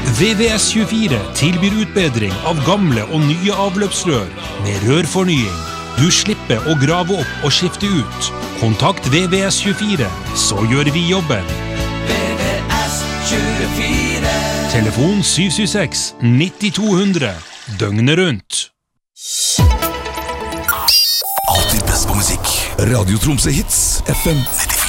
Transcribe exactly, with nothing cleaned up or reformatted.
V V S tjuefire tilbyr utbedring av gamle og nye avløpsrør med rørfornying. Du slipper å grave opp og skifte ut. Kontakt V V S tjuefire, så gjør vi jobben. V V S tjuefire. Telefon syv syv seks nitti to hundre, døgnet rundt. Alltid best på musikk. Radio Tromsø Hits, F M nittifire.